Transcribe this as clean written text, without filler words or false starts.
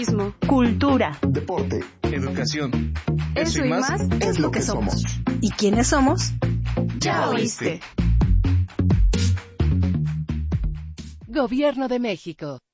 cultura, deporte, educación. Eso y más es lo que somos. ¿Y quiénes somos? Ya oíste. Gobierno de México.